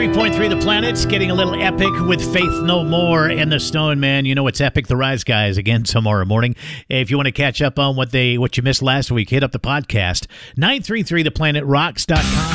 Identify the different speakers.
Speaker 1: 93.3 The Planet's getting a little epic with Faith No More and the Stone Man. You know it's epic. The Rise Guys again tomorrow morning. If you want to catch up on what you missed last week, hit up the podcast. 933theplanetRocks.com.